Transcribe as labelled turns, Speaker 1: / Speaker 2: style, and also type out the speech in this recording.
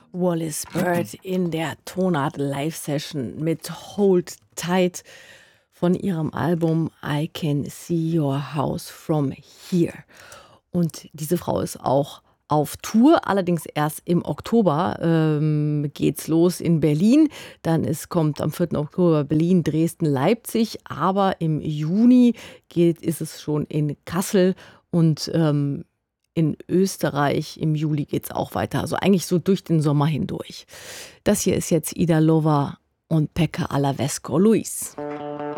Speaker 1: Wallis Bird in der Tonart Live-Session mit Hold Tight von ihrem Album I Can See Your House from Here. Und diese Frau ist auch auf Tour, allerdings erst im Oktober geht's los in Berlin. Kommt am 4. Oktober Berlin, Dresden, Leipzig. Aber im Juni ist es schon in Kassel und in Österreich im Juli geht's auch weiter. Also eigentlich so durch den Sommer hindurch. Das hier ist jetzt Ida Lover und Pekka Alavesco Luis.